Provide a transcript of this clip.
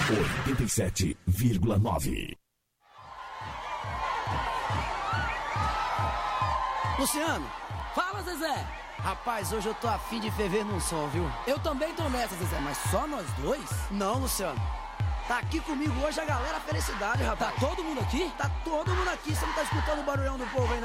87,9. Luciano, fala, Zezé. Rapaz, hoje eu tô afim de ferver num som, viu? Eu também tô nessa, Zezé, mas só nós dois? Não, Luciano. Tá aqui comigo hoje a galera Felicidade, rapaz. Tá todo mundo aqui? Tá todo mundo aqui. Você não tá escutando o barulhão do povo aí,